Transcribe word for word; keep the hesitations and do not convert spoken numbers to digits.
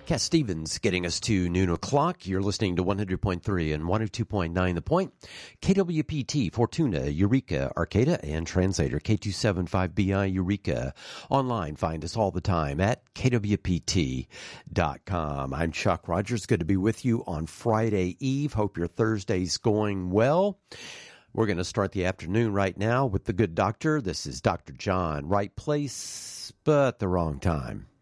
Cass Stevens getting us to noon o'clock. You're listening to one hundred point three and one oh two point nine The Point. K W P T, Fortuna, Eureka, Arcata, and Translator, K two seventy-five B I Eureka. Online, find us all the time at K W P T dot com. I'm Chuck Rogers. Good to be with you on Friday Eve. Hope your Thursday's going well. We're going to start the afternoon right now with the good doctor. This is Doctor John. Right place, but the wrong time.